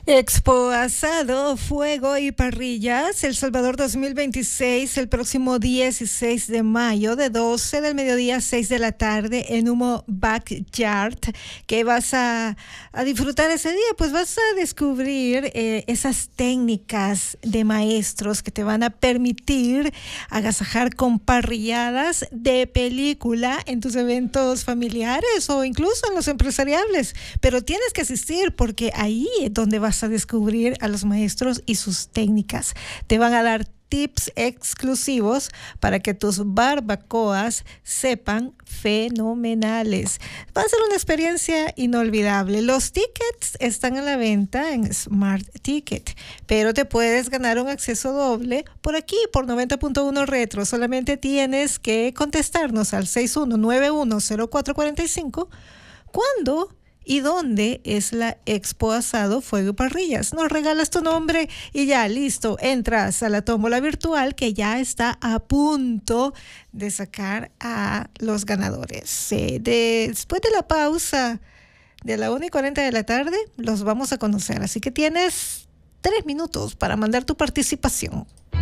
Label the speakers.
Speaker 1: Expo Asado, Fuego y Parrillas, El Salvador 2026, el próximo 16 de mayo, de 12 del mediodía a 6 de la tarde, en Humo Backyard. ¿Qué vas a disfrutar ese día? Pues vas a descubrir esas técnicas de maestros que te van a permitir agasajar con parrilladas de película en tus eventos familiares o incluso en los empresariales. Pero tienes que asistir porque ahí es donde vas a descubrir a los maestros y sus técnicas. Te van a dar tips exclusivos para que tus barbacoas sepan fenomenales. Va a ser una experiencia inolvidable. Los tickets están a la venta en Smart Ticket, pero te puedes ganar un acceso doble por aquí, por 90.1 Retro. Solamente tienes que contestarnos al 61910445 cuándo y dónde es la Expo Asado, Fuego y Parrillas. Nos regalas tu nombre y ya, listo, entras a la tómbola virtual que ya está a punto de sacar a los ganadores. Después de la pausa de la 1:40 de la tarde, los vamos a conocer. Así que tienes 3 minutos para mandar tu participación.